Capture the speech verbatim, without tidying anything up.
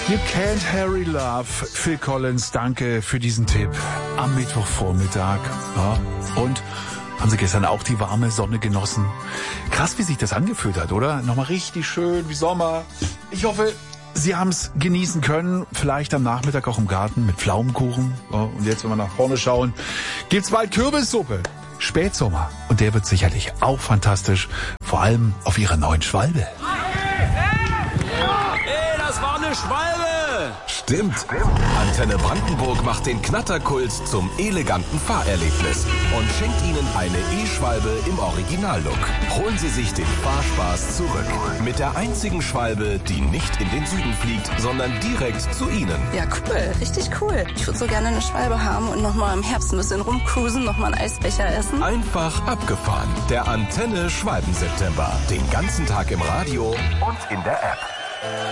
You Can't Hurry Love, Phil Collins, danke für diesen Tipp am Mittwochvormittag. Ja, und haben Sie gestern auch die warme Sonne genossen? Krass, wie sich das angefühlt hat, oder? Nochmal richtig schön wie Sommer. Ich hoffe, Sie haben es genießen können, vielleicht am Nachmittag auch im Garten mit Pflaumenkuchen. Ja, und jetzt, wenn wir nach vorne schauen, gibt's bald Kürbissuppe. Spätsommer. Und der wird sicherlich auch fantastisch, vor allem auf Ihrer neuen Schwalbe. Hey, das war eine Schwalbe! Stimmt. Antenne Brandenburg macht den Knatterkult zum eleganten Fahrerlebnis und schenkt Ihnen eine E-Schwalbe im Originallook. Holen Sie sich den Fahrspaß zurück. Mit der einzigen Schwalbe, die nicht in den Süden fliegt, sondern direkt zu Ihnen. Ja, cool. Richtig cool. Ich würde so gerne eine Schwalbe haben und nochmal im Herbst ein bisschen rumcruisen, nochmal einen Eisbecher essen. Einfach abgefahren. Der Antenne Schwalben-September. Den ganzen Tag im Radio und in der App.